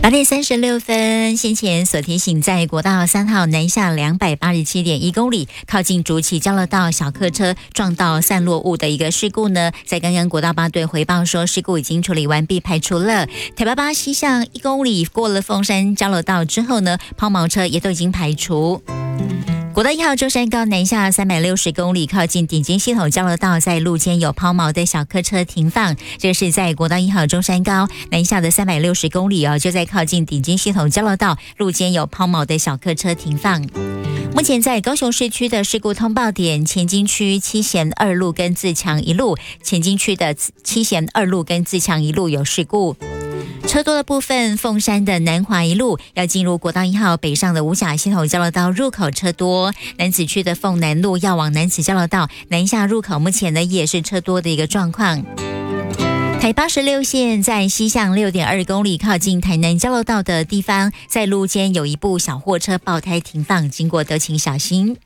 8:36，先前所提醒，在国道3号南下287.1公里，靠近竹崎交流道，小客车撞到散落物的一个事故呢，在刚刚国道8队回报说，事故已经处理完毕，排除了。台八西向1公里过了凤山交流道之后呢，抛锚车也都已经排除。国道1号中山高南下360公里，靠近顶尖系统交流道，在路肩有抛锚的小客车停放。这是在国道1号中山高南下的360公里就在靠近顶尖系统交流道，路肩有抛锚的小客车停放。目前在高雄市区的事故通报点，前金区七贤2路跟自强1路，前金区的七贤2路跟自强1路有事故。车多的部分，凤山的南华1路要进入国道1号北上的五甲系统交流道入口车多，南子区的凤南路要往南子交流道南下入口，目前呢也是车多的一个状况。台86线在西向6.2公里，靠近台南交流道的地方，在路肩有一部小货车爆胎停放，经过都请小心。